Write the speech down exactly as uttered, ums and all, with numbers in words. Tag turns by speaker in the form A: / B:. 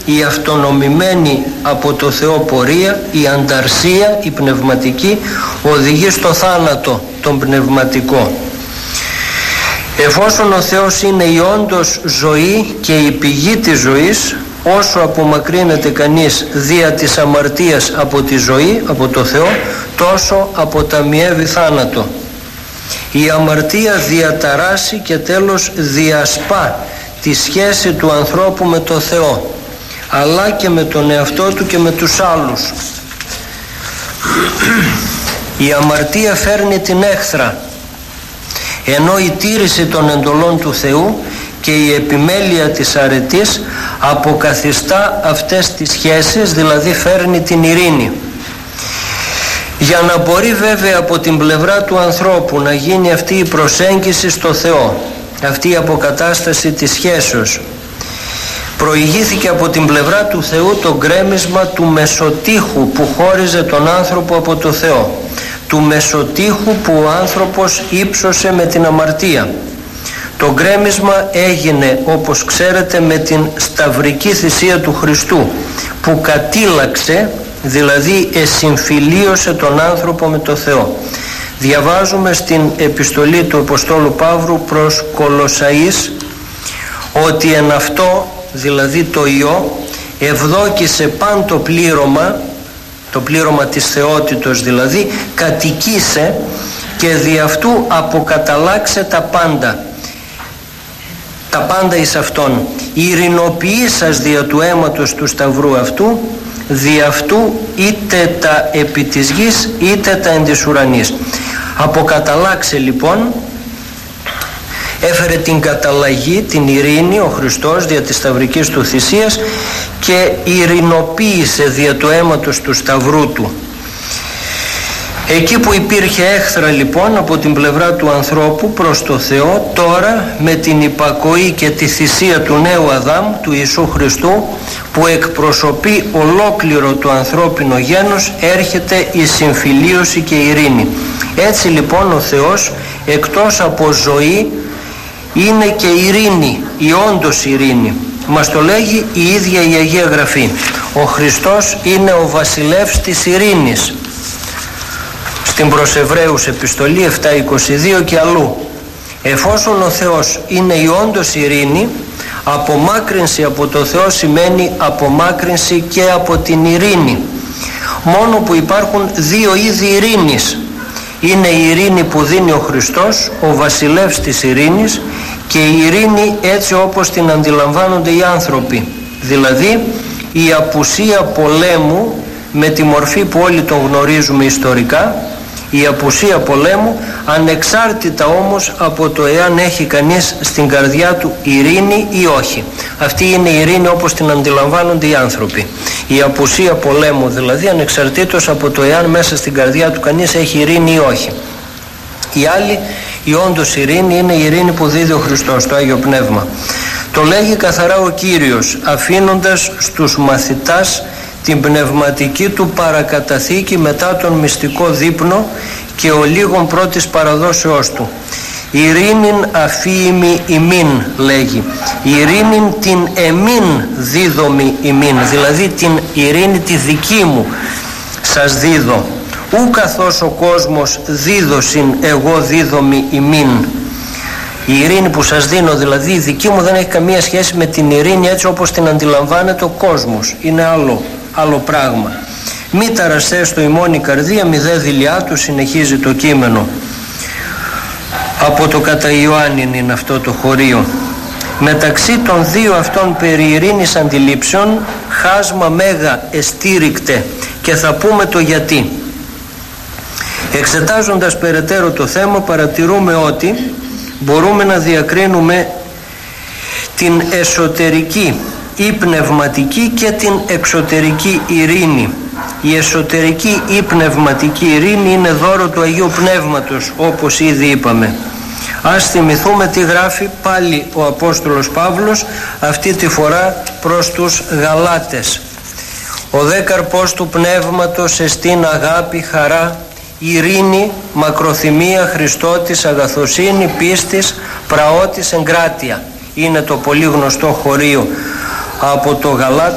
A: η αυτονομημένη από το Θεό πορεία, η ανταρσία, η πνευματική, οδηγεί στο θάνατο τον πνευματικό. Εφόσον ο Θεός είναι η όντως ζωή και η πηγή της ζωής, όσο απομακρύνεται κανείς δια της αμαρτίας από τη ζωή, από το Θεό, τόσο αποταμιεύει θάνατο. Η αμαρτία διαταράσει και τέλος διασπά τη σχέση του ανθρώπου με το Θεό, αλλά και με τον εαυτό του και με τους άλλους. Η αμαρτία φέρνει την έχθρα, ενώ η τήρηση των εντολών του Θεού και η επιμέλεια της αρετής αποκαθιστά αυτές τις σχέσεις, δηλαδή φέρνει την ειρήνη. Για να μπορεί βέβαια από την πλευρά του ανθρώπου να γίνει αυτή η προσέγγιση στο Θεό, αυτή η αποκατάσταση της σχέσεως, προηγήθηκε από την πλευρά του Θεού το γκρέμισμα του μεσοτύχου που χώριζε τον άνθρωπο από το Θεό, του μεσοτύχου που ο άνθρωπος ύψωσε με την αμαρτία. Το γκρέμισμα έγινε, όπως ξέρετε, με την σταυρική θυσία του Χριστού, που κατήλαξε, δηλαδή εσυμφιλίωσε τον άνθρωπο με το Θεό. Διαβάζουμε στην επιστολή του Αποστόλου Παύλου προς Κολοσσαείς ότι εν αυτό, δηλαδή το Υιό, ευδόκησε παν το πλήρωμα, το πλήρωμα της θεότητος δηλαδή, κατοικήσε και δι' αυτού αποκαταλάξε τα πάντα. Τα πάντα εις αυτόν. Ειρηνοποιεί σας δια του αίματος του σταυρού αυτού, δι' αυτού είτε τα επί της γης είτε τα εν της ουρανής. Αποκαταλάξε λοιπόν, έφερε την καταλλαγή, την ειρήνη ο Χριστός δια της σταυρικής του θυσίας και ειρηνοποίησε δια του αίματος του σταυρού του. Εκεί που υπήρχε έχθρα λοιπόν από την πλευρά του ανθρώπου προς το Θεό, τώρα με την υπακοή και τη θυσία του νέου Αδάμ, του Ιησού Χριστού, που εκπροσωπεί ολόκληρο το ανθρώπινο γένος, έρχεται η συμφιλίωση και η ειρήνη. Έτσι λοιπόν ο Θεός, εκτός από ζωή, είναι και ειρήνη, η όντως ειρήνη. Μας το λέγει η ίδια η Αγία Γραφή. Ο Χριστός είναι ο βασιλεύς της ειρήνης. Στην προς Εβραίους επιστολή επτά είκοσι δύο και αλλού. Εφόσον ο Θεός είναι η όντως ειρήνη, απομάκρυνση από το Θεό σημαίνει απομάκρυνση και από την ειρήνη. Μόνο που υπάρχουν δύο είδη ειρήνης. Είναι η ειρήνη που δίνει ο Χριστός, ο βασιλεύς της ειρήνης, και η ειρήνη έτσι όπως την αντιλαμβάνονται οι άνθρωποι. Δηλαδή η απουσία πολέμου με τη μορφή που όλοι τον γνωρίζουμε ιστορικά, η απουσία πολέμου, ανεξάρτητα όμως από το εάν έχει κανείς στην καρδιά του ειρήνη ή όχι. Αυτή είναι η ειρήνη όπως την αντιλαμβάνονται οι άνθρωποι. Η απουσία πολέμου δηλαδή, ανεξαρτήτως από το εάν μέσα στην καρδιά του κανείς έχει ειρήνη ή όχι. Η άλλη, η όντως ειρήνη, είναι η ειρήνη που δίδει ο Χριστός, το Άγιο Πνεύμα. Το λέγει καθαρά ο Κύριος, αφήνοντας στους μαθητάς την πνευματική του παρακαταθήκη μετά τον μυστικό δείπνο και ο λίγων πρώτης παραδόσεώς του. Ειρήνην αφίημη ημίν, λέγει. Ειρήνην την εμίν δίδομη ημίν, δηλαδή την ειρήνη τη δική μου σας δίδω. Ου καθώς ο κόσμος δίδωσιν εγώ δίδομη ημίν. Η ειρήνη που σας δίνω, δηλαδή η δική μου, δεν έχει καμία σχέση με την ειρήνη έτσι όπως την αντιλαμβάνεται ο κόσμος. Είναι άλλο, άλλο πράγμα. Μη ταρασσές το ημών η καρδία, μη δε δειλιά του, συνεχίζει το κείμενο. Από το κατά Ιωάννην είναι αυτό το χωρίο. Μεταξύ των δύο αυτών περί ειρήνης αντιλήψεων χάσμα μέγα εστήρικτε, και θα πούμε το γιατί. Εξετάζοντας περαιτέρω το θέμα, παρατηρούμε ότι μπορούμε να διακρίνουμε την εσωτερική ή πνευματική και την εξωτερική ειρήνη. Η εσωτερική ή πνευματική ειρήνη είναι δώρο του Αγίου Πνεύματος, όπως ήδη είπαμε. Ας θυμηθούμε τι γράφει πάλι ο Απόστολος Παύλος, αυτή τη φορά προς τους Γαλάτες. Ο δε καρπός του πνεύματος εστίν αγάπη, χαρά, ειρήνη, μακροθυμία, Χριστότης, αγαθοσύνη, πίστης, πραότης, εγκράτεια. Είναι το πολύ γνωστό χωρίο από το Γαλάτες.